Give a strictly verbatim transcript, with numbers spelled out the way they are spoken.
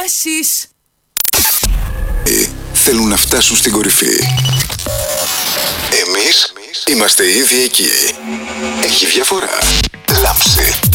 Εσείς θέλουν να φτάσουν στην κορυφή. Εμείς είμαστε ήδη εκεί. Έχει διαφορά. Λάμψη.